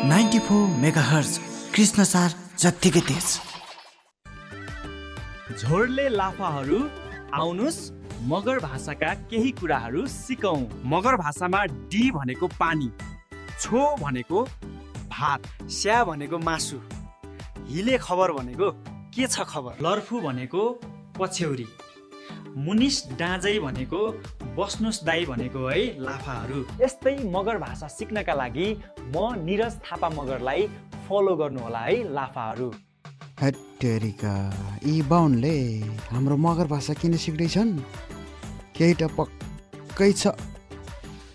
94 megahertz Krishnasar जत्तिकै तेज। झोरले लाफाहरू आउनुस् मगर भाषाका केही कुराहरू सिकौं। मगर भाषामा डी भनेको पानी, छो भनेको भात, स्या भनेको मासु, हिले खबर भनेको के छ खबर, लर्फु भनेको पछ्यौरी, मुनिस डाँजै भनेको बस्नुस् दाई भनेको है लाफाहरू। यस्तै मगर भाषा सिक्नका लागि म निरज थापा मगरलाई फलो गर्नुहोला है लाफाहरू। हट्टेरिका यी बाहुनले हाम्रो मगर भाषा किन सिक्दैछन्? केही त पक्कै छ।